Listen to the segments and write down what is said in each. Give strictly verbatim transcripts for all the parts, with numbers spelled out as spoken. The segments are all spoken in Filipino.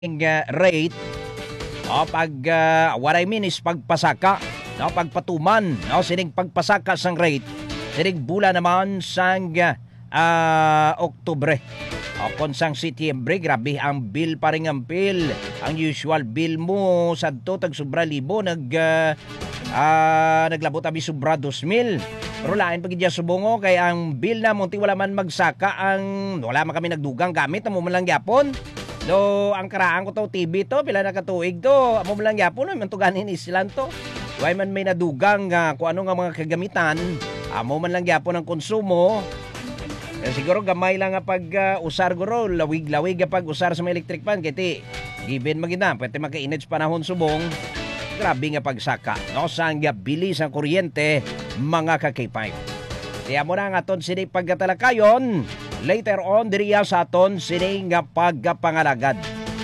uh, rate o pag uh, what I mean is pagpasaka no pagpatuman no sining pagpasaka sang rate sining bula naman sang uh, Oktubre o kon sang Setyembre grabe ang bill pa ring ang bill ang usual bill mo sadto tag sobra libo nag uh, uh, naglabot abi sobra dos mil pero lain pag idya subongo kay ang bill na munti wala man magsaka ang wala man kami nagdugang gamit amo man lang gyapon. Do ang karaan ko to T V to pila na katuig to amo man lang gyapon man tuganin islan to. Way man may nadugang uh, kung ano nga mga kagamitan amo man lang gyapon ang konsumo. Eh, siguro gamay lang nga pag uh, usar guro lawig-lawig nga pag usar sa mga electric fan kiti given magina pwede makainit sa panahon subong. Grabe nga pagsaka no sang bilis ang kuryente mga ka-K five. Kaya mo na nga aton sini pagkatalakayon later on diriya sa aton sini nga pagkapangalagad.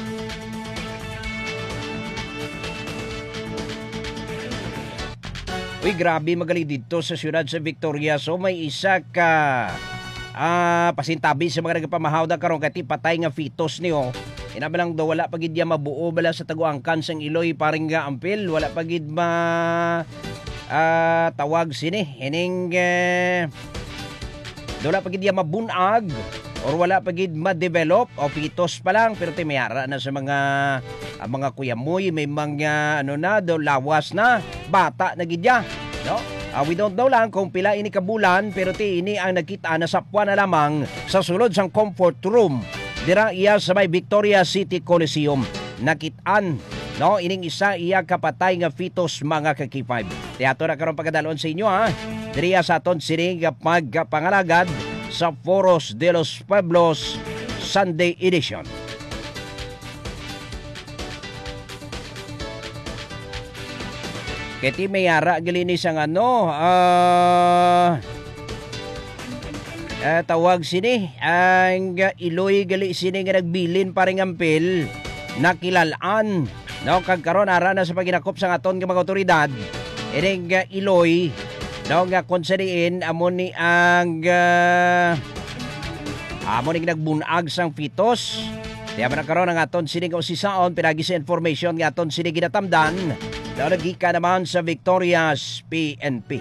Uy grabe magali dito sa siyudad sa Victoria so may isa ka ah, pasintabi sa mga nagpamahaw da karon kati patay nga fetus niyo. Inabalang daw wala pagid ya mabuo bala sa taguangkan sang Iloy paring nga ampil wala pagid ma uh, tawag sini ining uh, wala pagid ya mabunag or wala pagid ma-develop o fetus pa lang pero timayara na sa mga uh, mga kuyamoy may mga ano na do lawas na bata na gid ya no. Uh, we don't know lang kung pila ini kabulan pero ti ini ang nakita na sapwa na lamang sa sulod sang comfort room dira iya sa may Victoria City Coliseum. Nakitaan no ining isa iya kapatay nga fetus mga ka-K five. Teatro na karon pagkadalon sa inyo ha. Diriya sa aton sini nga pagpangalagad sa Foros de los Pueblos Sunday Edition. Keti mayara gilinis ang ano ah uh, Uh, tawag sini ang uh, Iloy gali sini nga nagbilin paring ampil nakilalaan no kagkaron ara na sa paginakop sa aton nga mga otoridad ining uh, Iloy no nga konseriin amo ni ang uh, amo ni nagbunag sang fetus diya man karon ang aton sini nga usisaon pinagi sa information nga aton sini ginatamdan no nagika naman sa Victoria's P N P.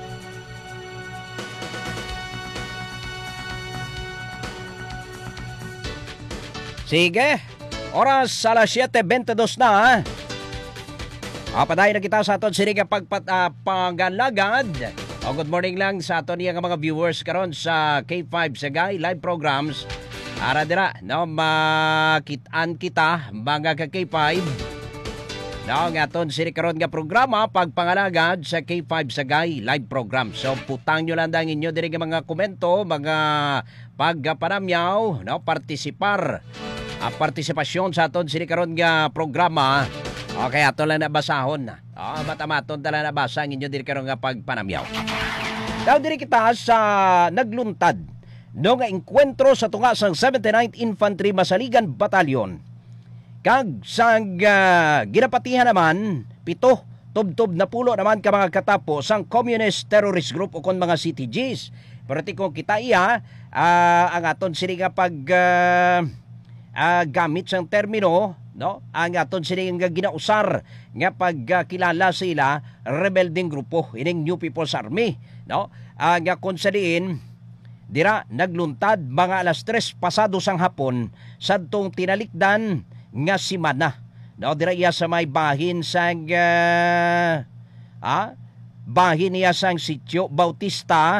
Sige, oras alas siyete twenty-dos na. Apaday na kita sa aton sini nga pagpagalagad. Uh, oh, good morning lang sa aton nga mga viewers karon sa K five Sagay live programs. Ara dira no makitaan kita mga ka K five. No nga aton sini karon nga programa pagpangalagad sa K five Sagay live program. So putang nyo lang dang inyo diri nga mga komento, mga pagpanamyaw, no partisipar. A partisipasyon sa aton sini karon nga programa. Okay, ato lang nabasahon na. Oh, matamaton tala nabasa ang inyo diri karon nga pagpanamyaw. Daw diri kita sa nagluntad no nga engkwentro sa tunga sang seventy-ninth Infantry Masaligan Battalion. Kag sang uh, ginapatihan naman pito tubtob na pulo naman ka mga katapo sang Communist Terrorist Group o kon mga C T Gs. Pero ti kung kita iya uh, ang aton sini nga pag uh, Uh, gamit sang termino no ang aton sini nga ginausar nga pagkilala uh, sila rebelding grupo ining New People's Army no ang uh, konsadiin dira nagluntad mga alas tres pasado sang hapon sadtong tinalikdan nga simana no dira iya sa may bahin sang uh, ah bahin niya sang Sitio Bautista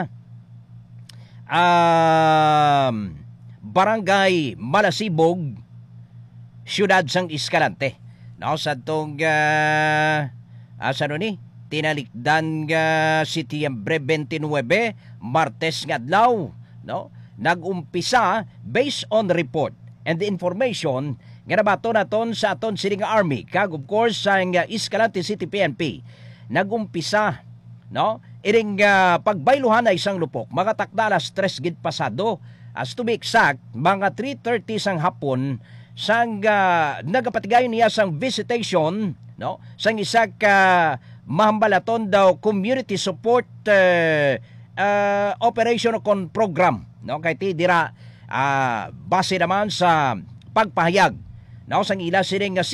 um Barangay Malasibog, siyudad sang Escalante. No, sa tong uh, asa no ni tinalikdan nga Setyembre twenty-nine, Martes nga adlaw, no? Nagumpisa based on report and the information nga nabato naton sa aton sini nga army kag of course sa nga Escalante City P N P. Nagumpisa, no? Iring uh, pagbayluhan ay isang lupok, mga takda alas tres gid pasado. As to be exact, mga three thirty sang hapon sang uh, nagapatigayon niya sang visitation no sang isa ka mahambalaton daw community support uh, uh, operation con program no kay ti dira uh, base naman sa pagpahayag No, sang ila sining nga